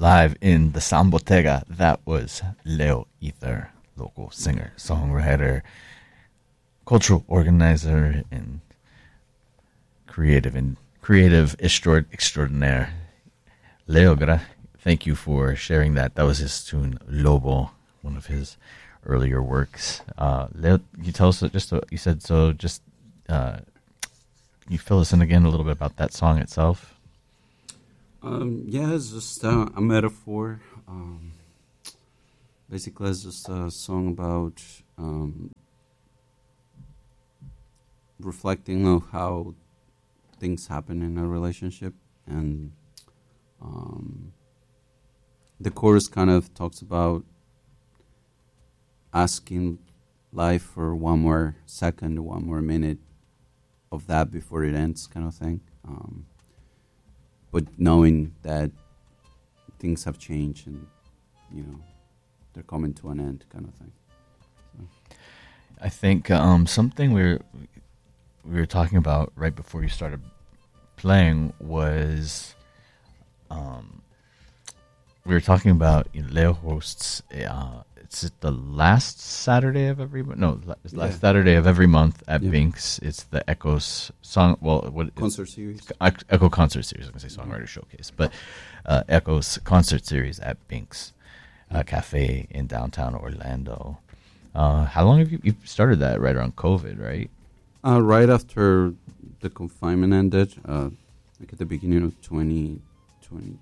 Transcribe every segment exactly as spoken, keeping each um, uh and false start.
live in the Sambotega. That was Leo Ether, local singer, songwriter, cultural organizer, and creative and creative extraord- extraordinaire. Leo, gra- thank you for sharing that. That was his tune Lobo, one of his earlier works. Uh, Leo, you tell us just uh, you said so. Just uh, you fill us in again a little bit about that song itself. Um, yeah, it's just uh, a metaphor. Um, basically, it's just a song about um, reflecting on how things happen in a relationship, and um, the chorus kind of talks about asking life for one more second, one more minute of that before it ends, kind of thing. Um, but knowing that things have changed and, you know, they're coming to an end, kind of thing. So. I think um, something we were, we were talking about right before you started playing was um, we were talking about, you know, Leo hosts. Uh, it's the last Saturday of every month. No, it's last yeah. Saturday of every month at yeah. Binks. It's the Echoes song. Well, what concert series? Echo concert series. I'm gonna say songwriter showcase, but uh, Echoes concert series at Binks uh, Cafe in downtown Orlando. Uh, how long have you you started that? Right around COVID, right? Uh, right after the confinement ended, uh, like at the beginning of twenty twenty-two,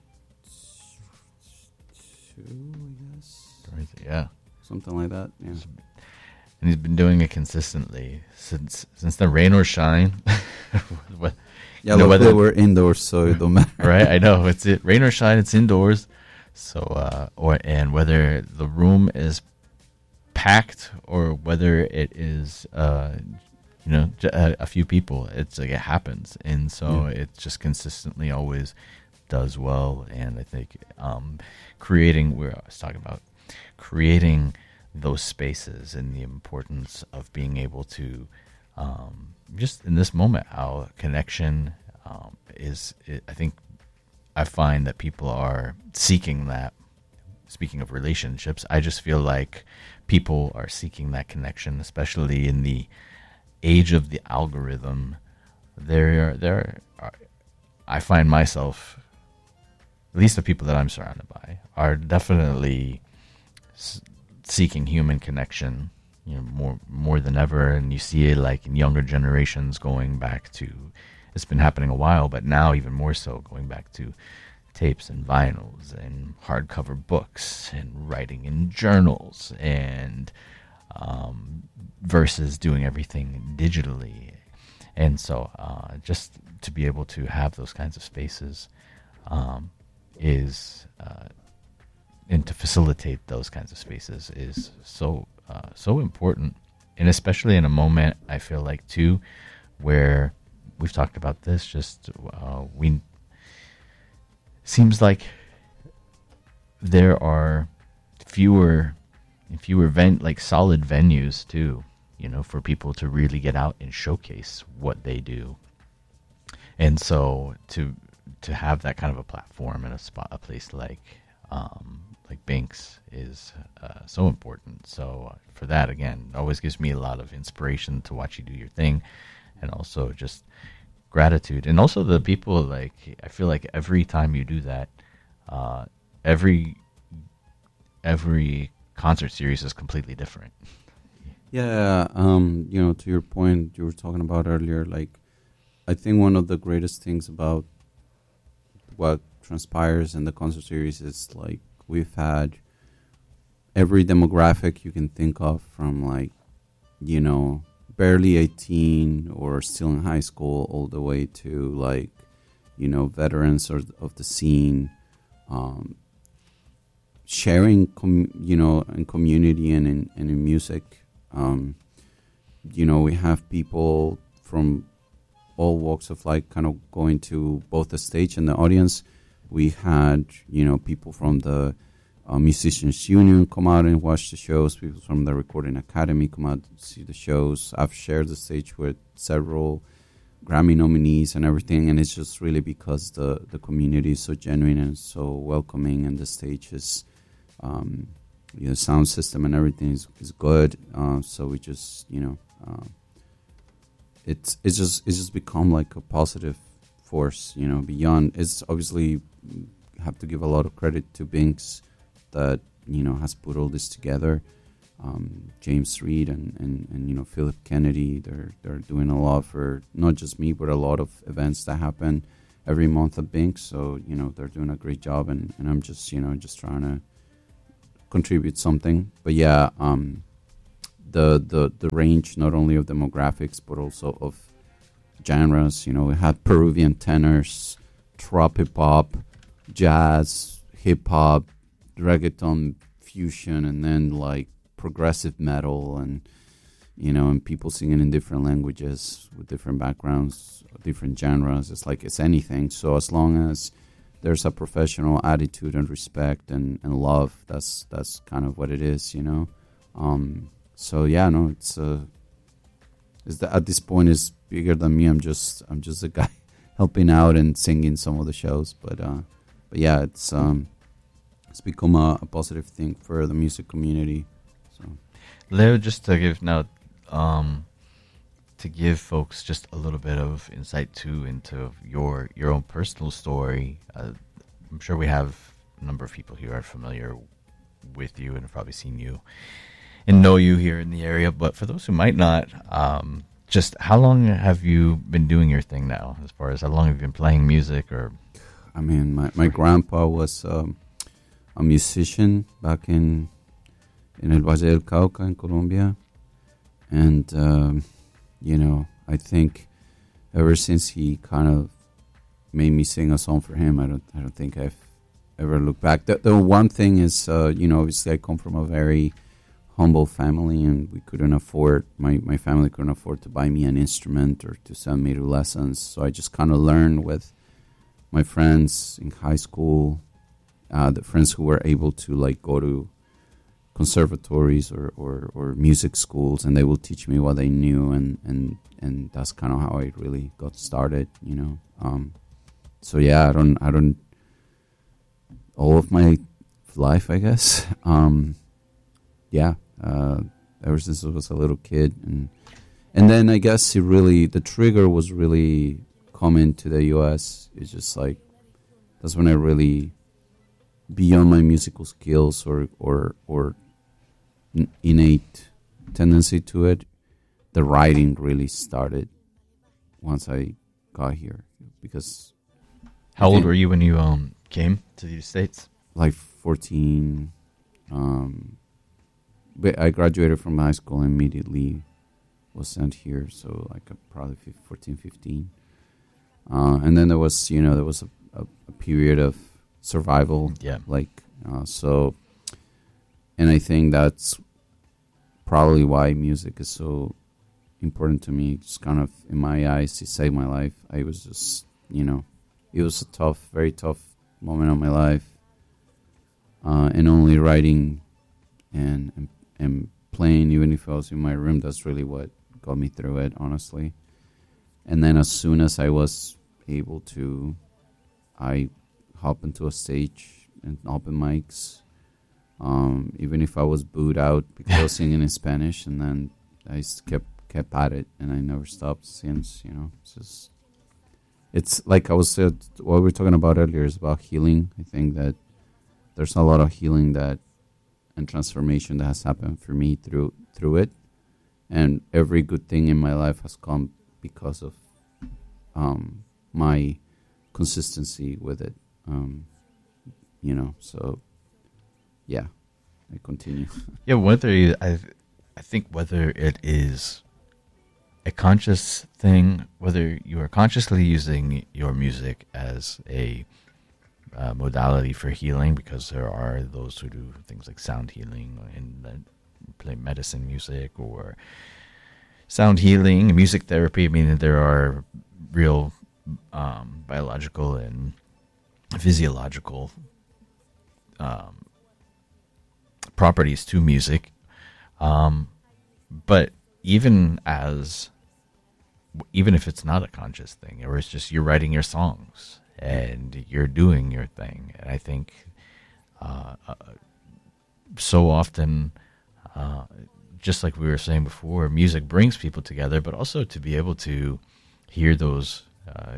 I guess. Yeah. Something like that, yeah. And he's been doing it consistently since since the rain or shine. what, yeah, you know, whether we're indoors, so it don't matter. Right, I know. It's it. Rain or shine, it's indoors. So, uh, or and whether the room is packed or whether it is, uh, you know, a, a few people, it's like it happens, and so yeah. it just consistently always does well. And I think um, creating, where I was talking about. creating those spaces and the importance of being able to um, just in this moment, how connection um, is, it, I think I find that people are seeking that. Speaking of relationships, I just feel like people are seeking that connection, especially in the age of the algorithm. There, there, are, I find myself, at least the people that I'm surrounded by, are definitely seeking human connection, you know, more more than ever. And you see it like in younger generations going back to, it's been happening a while, but now even more so, going back to tapes and vinyls and hardcover books and writing in journals, and um, versus doing everything digitally. And so uh, just to be able to have those kinds of spaces um, is uh, and to facilitate those kinds of spaces is so uh, so important, and especially in a moment, I feel like too, where we've talked about this. Just uh, we seems like there are fewer fewer ven- like solid venues too, you know, for people to really get out and showcase what they do, and so to to have that kind of a platform and a spot, a place like. Um, like Binks is uh, so important. So uh, for that, again, always gives me a lot of inspiration to watch you do your thing, and also just gratitude. And also the people, like, I feel like every time you do that, uh, every every concert series is completely different. Yeah, um, you know, to your point you were talking about earlier, like, I think one of the greatest things about what transpires in the concert series is, like, we've had every demographic you can think of, from, like, you know, barely eighteen or still in high school, all the way to, like, you know, veterans of, of the scene, um, sharing, com- you know, in community and in, and in music. Um, you know, we have people from all walks of life kind of going to both the stage and the audience. We had, you know, people from the uh, Musicians Union come out and watch the shows. People from the Recording Academy come out to see the shows. I've shared the stage with several Grammy nominees and everything, and it's just really because the the community is so genuine and so welcoming, and the stage is, um, you know, sound system and everything is is good. Uh, so we just, you know, uh, it's it's just it's just become like a positive force, you know. Beyond, it's obviously have to give a lot of credit to Binks that, you know, has put all this together. Um, James Reed and, and, and you know Philip Kennedy, they're they're doing a lot for not just me but a lot of events that happen every month at Binks. So, you know, they're doing a great job, and, and I'm just, you know, just trying to contribute something. But yeah, um, the the the range not only of demographics but also of genres. You know, we had Peruvian tenors, tropipop, jazz, hip hop, reggaeton, fusion, and then like progressive metal, and, you know, and people singing in different languages with different backgrounds, different genres. It's like it's anything. So as long as there's a professional attitude and respect and, and love, that's that's kind of what it is, you know. Um, so yeah, no, it's uh, is that at this point is bigger than me. I'm just I'm just a guy helping out and singing some of the shows, but uh, but yeah, it's um, it's become a, a positive thing for the music community. So, Leo, just to give now, um, to give folks just a little bit of insight too into your your own personal story. Uh, I'm sure we have a number of people here are familiar with you and have probably seen you and know you here in the area. But for those who might not, um, just how long have you been doing your thing now? As far as how long have you been playing music? Or, I mean, my my grandpa was um, a musician back in. in El Valle del Cauca in Colombia, and um, you know, I think ever since he kind of made me sing a song for him, I don't, I don't think I've ever looked back. The, the one thing is, uh, you know, obviously I come from a very humble family, and we couldn't afford my my family couldn't afford to buy me an instrument or to send me to lessons. So I just kind of learned with my friends in high school, uh, the friends who were able to like go to conservatories or, or, or music schools, and they will teach me what they knew, and, and, and that's kind of how I really got started, you know. Um, so yeah, I don't I don't all of my life, I guess. Um, yeah, uh, ever since I was a little kid, and and then I guess it really the trigger was really coming to the U S. It's just like that's when I really, beyond my musical skills or or or innate tendency to it, the writing really started once I got here. Because how old were you when you um came to the States? Like fourteen. Um, but I graduated from high school and immediately was sent here, so like uh, probably fourteen, fifteen. Uh, and then there was, you know, there was a, a, a period of survival. Yeah. Like, uh, so, and I think that's probably why music is so important to me. Just kind of, in my eyes, it saved my life. I was just, you know, it was a tough, very tough moment of my life. Uh, and only writing and, and and playing, even if I was in my room, that's really what got me through it, honestly. And then as soon as I was able to, I hop into a stage and open mics, um, even if I was booed out because I was singing in Spanish, and then I s- kept kept at it, and I never stopped since. You know, it's just, it's like I was said, what we were talking about earlier is about healing. I think that there's a lot of healing that and transformation that has happened for me through through it, and every good thing in my life has come because of um, my consistency with it. Um, you know, so yeah, I continue. Yeah, whether you, I, I think whether it is a conscious thing, whether you are consciously using your music as a uh, modality for healing, because there are those who do things like sound healing and uh, play medicine music, or sound healing, music therapy. I mean, there are real um, biological and physiological um, properties to music. Um, but even as even if it's not a conscious thing, or it's just you're writing your songs and you're doing your thing. And I think uh, uh, so often, uh, just like we were saying before, music brings people together, but also to be able to hear those, uh,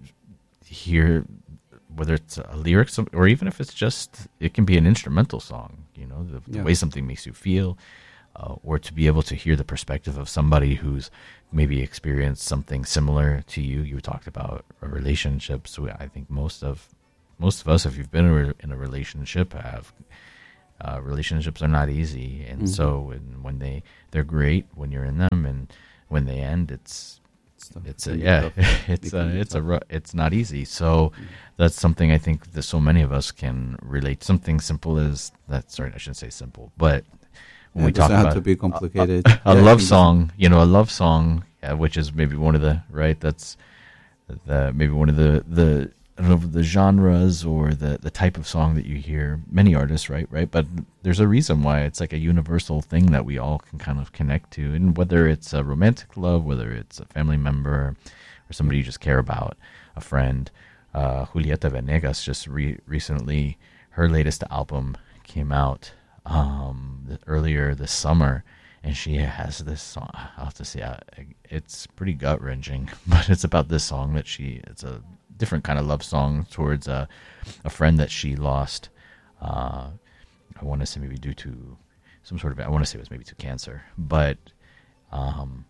hear whether it's a lyric or even if it's just, it can be an instrumental song, you know, the, the Yeah. way something makes you feel, uh, or to be able to hear the perspective of somebody who's maybe experienced something similar to you. You talked about a relationship, so I think most of most of us, if you've been in a, in a relationship, have uh, relationships are not easy, and Mhm. so and when they they're great when you're in them, and when they end, it's Stuff it's can a, be yeah, tough. it's It a, can be it's a tough. ru- it's not easy. So Mhm. that's something I think that so many of us can relate. Something simple as that. Sorry, I shouldn't say simple, but when Yeah, we it doesn't talk have about to be complicated. a, a Yeah, it love can be song, you know, a love song, yeah, which is maybe one of the right. That's the maybe one of the the I don't know the genres or the the type of song that you hear. Many artists, right, right, but there's a reason why it's like a universal thing that we all can kind of connect to, and whether it's a romantic love, whether it's a family member, or somebody you just care about, a friend. Uh, Julieta Venegas just re- recently, her latest album came out um, th- earlier this summer, and she has this song. I'll have to say, uh, it's pretty gut wrenching, but it's about this song that she. It's a different kind of love song towards a, a friend that she lost. Uh, I want to say maybe due to some sort of. I want to say it was maybe to cancer, but um,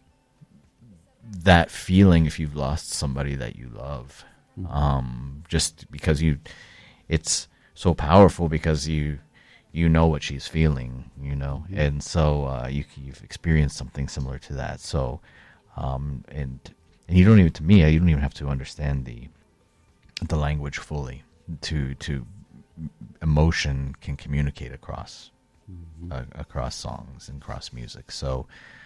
that feeling if you've lost somebody that you love, Mhm. um, just because you, it's so powerful because you you know what she's feeling, you know, Mhm. and so uh, you you've experienced something similar to that. So, um, and and you don't even to me, you don't even have to understand the the language fully to to emotion can communicate across Mhm. uh, across songs and across music. So,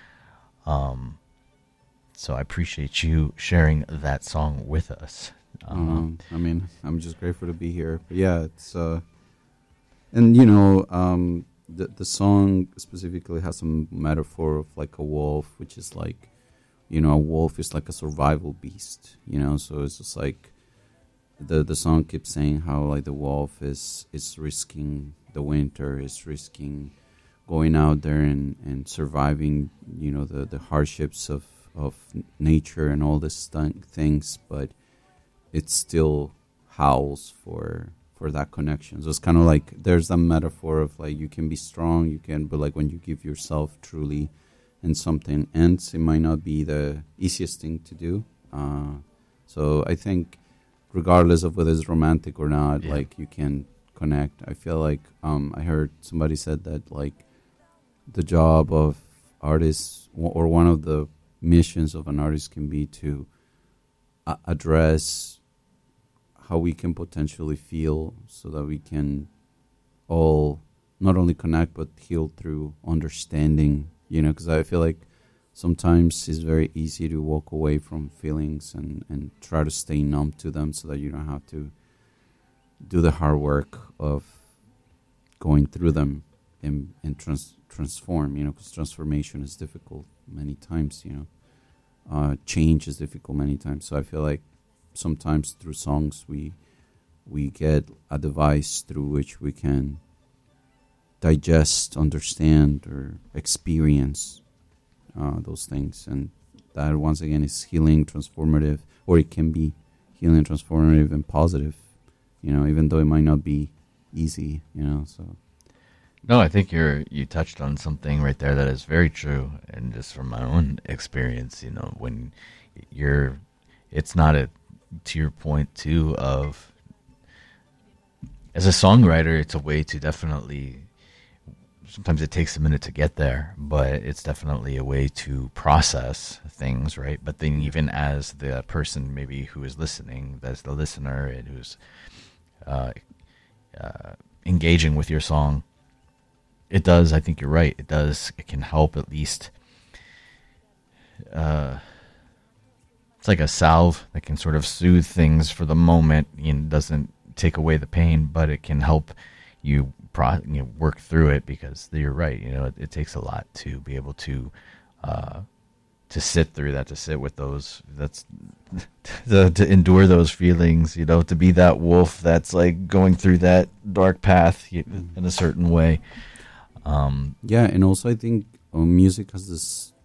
um, so I appreciate you sharing that song with us. Um, Um, I mean, I'm just grateful to be here. But yeah, it's uh, and you know, um, the the song specifically has some metaphor of like a wolf, which is like, you know, a wolf is like a survival beast. You know, so it's just like the the song keeps saying how like the wolf is is risking the winter, is risking going out there and, and surviving, you know, the, the hardships of, of nature and all these th- things, but it still howls for for that connection. So it's kind of like there's a metaphor of like you can be strong, you can, but like when you give yourself truly and something ends, it might not be the easiest thing to do. Uh, so I think regardless of whether it's romantic or not, Yeah. like you can connect. I feel like um, I heard somebody said that like the job of artists or one of the missions of an artist can be to uh, address how we can potentially feel so that we can all not only connect but heal through understanding, you know, because I feel like sometimes it's very easy to walk away from feelings and, and try to stay numb to them so that you don't have to do the hard work of going through them and, and trans, transform, you know, because transformation is difficult many times, you know. Uh, change is difficult many times. So I feel like sometimes through songs we we get a device through which we can digest, understand, or experience uh, those things. And that, once again, is healing, transformative, or it can be healing, transformative, and positive, you know, even though it might not be easy, you know, so... No, I think you're you touched on something right there that is very true, and just from my own experience, you know, when you're, it's not a, to your point too of, as a songwriter, it's a way to definitely, sometimes it takes a minute to get there, but it's definitely a way to process things, right? But then even as the person maybe who is listening, as the listener and who's uh, uh, engaging with your song, it does, I think you're right, it does, it can help at least, uh, it's like a salve that can sort of soothe things for the moment and doesn't take away the pain, but it can help you, pro- you know, work through it, because you're right, you know, it, it takes a lot to be able to, uh, to sit through that, to sit with those, that's to, to endure those feelings, you know, to be that wolf that's like going through that dark path in a certain way. Um, yeah, and also I think uh, music has this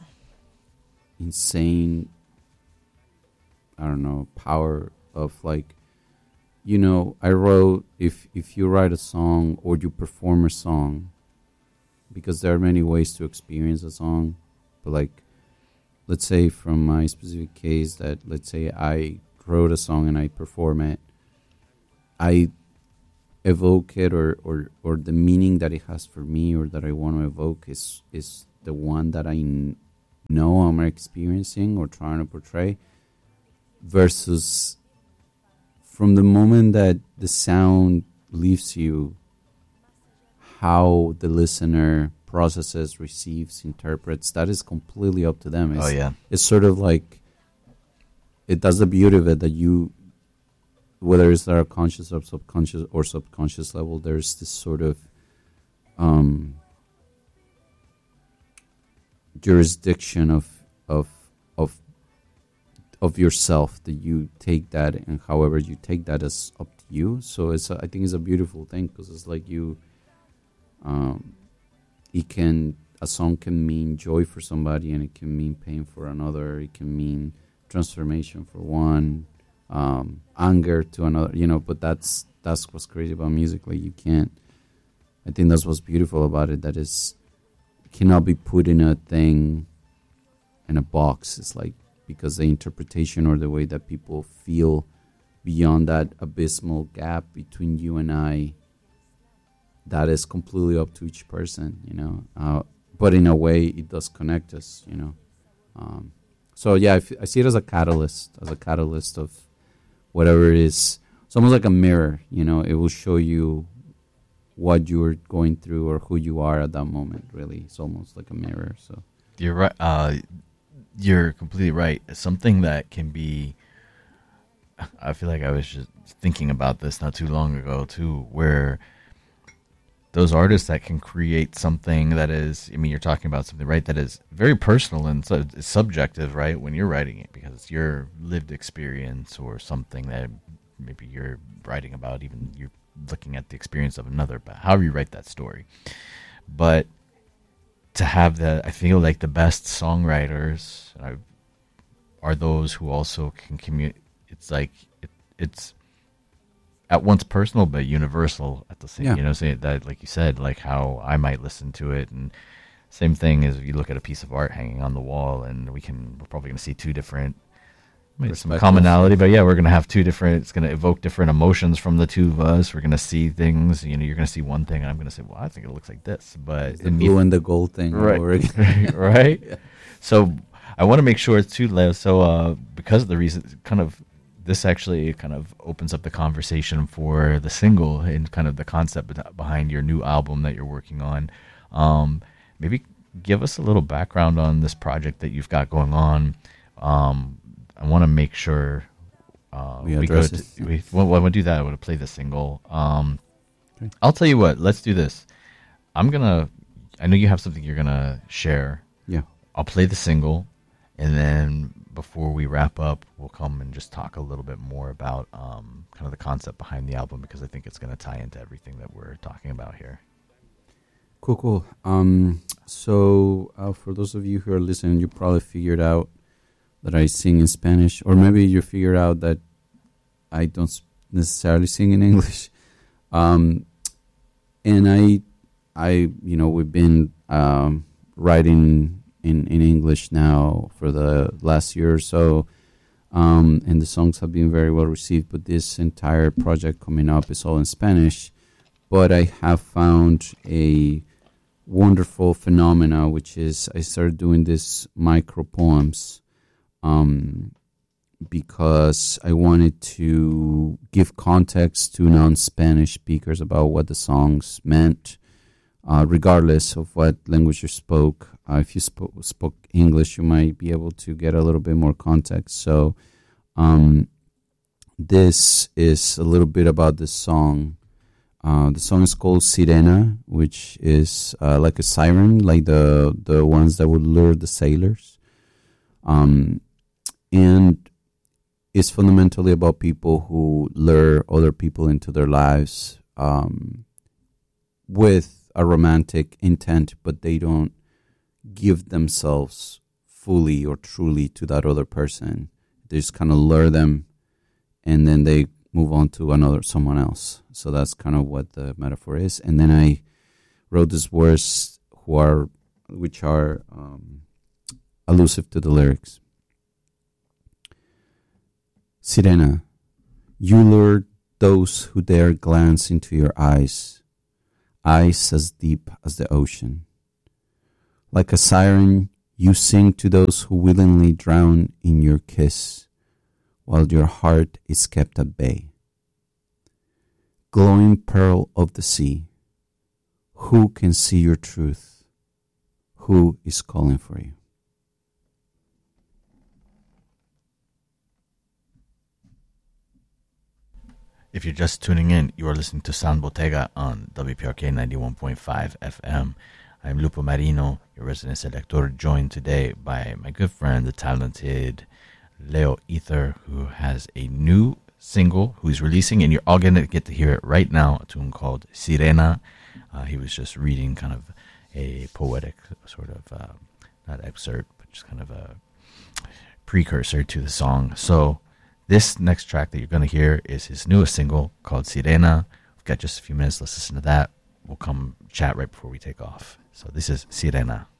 insane, I don't know, power of like, you know, I wrote, if if you write a song or you perform a song, because there are many ways to experience a song, but like, let's say from my specific case that, let's say I wrote a song and I perform it, I evoke it, or, or, or the meaning that it has for me or that I want to evoke is, is the one that I n- know I'm experiencing or trying to portray, versus from the moment that the sound leaves you, how the listener processes, receives, interprets, that is completely up to them. It's, oh, yeah. It's sort of like, it does the beauty of it that you, whether it's at a conscious or subconscious or subconscious level, there's this sort of um, jurisdiction of of of of yourself that you take that, and however you take that is up to you. So it's a, I think it's a beautiful thing, because it's like you. Um, it can a song can mean joy for somebody, and it can mean pain for another. It can mean transformation for one, um, anger to another. You know, but that's that's what's crazy about music. Like you can't. I think that's what's beautiful about it. That is, it cannot be put in a thing, in a box. It's like, because the interpretation or the way that people feel beyond that abysmal gap between you and I, that is completely up to each person, you know. Uh, but in a way, it does connect us, you know. Um, so yeah, I, f- I see it as a catalyst, as a catalyst of whatever it is. It's almost like a mirror, you know. It will show you what you are going through or who you are at that moment. Really, it's almost like a mirror. So you're right. Uh, you're completely right. Something that can be. I feel like I was just thinking about this not too long ago too, where those artists that can create something that is, I mean, you're talking about something, right, that is very personal and so it's subjective, right, when you're writing it, because it's your lived experience or something that maybe you're writing about, even you're looking at the experience of another, but however you write that story. But to have that, I feel like the best songwriters are those who also can communicate. It's like, it, it's at once personal but universal at the same, yeah. you know, say that, like you said, like how I might listen to it, and same thing as if you look at a piece of art hanging on the wall, and we can, we're probably going to see two different, maybe some commonality, but yeah, we're going to have two different, it's going to evoke different emotions from the two of us. We're going to see things, you know, you're going to see one thing and I'm going to say, well, I think it looks like this, but it's the blue you, and the gold thing. Right. Right. Yeah. So I want to make sure too, Leo, so uh, because of the reason, kind of, this actually kind of opens up the conversation for the single and kind of the concept behind your new album that you're working on. Um, maybe give us a little background on this project that you've got going on. Um, I want to make sure uh, we, we go to, we, when, when we do that, I want to play the single. Um, okay. I'll tell you what, let's do this. I'm going to, I know you have something you're going to share. Yeah. I'll play the single, and then before we wrap up, we'll come and just talk a little bit more about um, kind of the concept behind the album, because I think it's going to tie into everything that we're talking about here. Cool, cool. Um, so uh, for those of you who are listening, you probably figured out that I sing in Spanish, or maybe you figured out that I don't necessarily sing in English. Um, and I, I, you know, we've been um, writing in, in English now for the last year or so, um, and the songs have been very well received, but this entire project coming up is all in Spanish. But I have found a wonderful phenomena, which is I started doing these micro poems um, because I wanted to give context to non-Spanish speakers about what the songs meant, uh, regardless of what language you spoke. Uh, if you sp- spoke English, you might be able to get a little bit more context. So um, this is a little bit about this song. Uh, the song is called Sirena, which is uh, like a siren, like the the ones that would lure the sailors. Um, and it's fundamentally about people who lure other people into their lives um, with a romantic intent, but they don't give themselves fully or truly to that other person. They just kind of lure them, and then they move on to another someone else. So that's kind of what the metaphor is. And then I wrote these words who are, which are um, allusive to the lyrics. Sirena, you lure those who dare glance into your eyes, eyes as deep as the ocean. Like a siren, you sing to those who willingly drown in your kiss, while your heart is kept at bay. Glowing pearl of the sea, who can see your truth? Who is calling for you? If you're just tuning in, you are listening to Sound Bottega on W P R K ninety-one point five F M. I'm Lupo Marino, your resident selector, joined today by my good friend, the talented Leo Ether, who has a new single who he's releasing, and you're all going to get to hear it right now, a tune called Sirena. Uh, he was just reading kind of a poetic sort of, uh, not excerpt, but just kind of a precursor to the song. So this next track that you're going to hear is his newest single called Sirena. We've got just a few minutes. Let's listen to that. We'll come chat right before we take off. So this is Sirena.